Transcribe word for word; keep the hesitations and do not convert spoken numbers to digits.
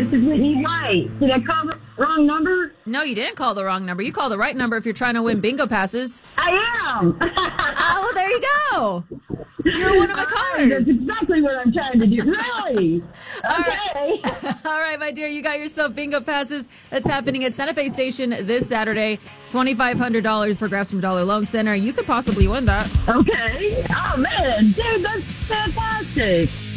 this is Whitney White. Did I call the wrong number? No, you didn't call the wrong number. You called the right number if you're trying to win bingo passes. I am. Oh, there you go. You're one of my callers. That's exactly what I'm trying to do. Really? All Okay. right. All right, my dear, you got yourself bingo passes. That's happening at Santa Fe Station this Saturday. twenty-five hundred dollars for Grabs from Dollar Loan Center. You could possibly win that. Okay. Oh, man. Dude, that's fantastic.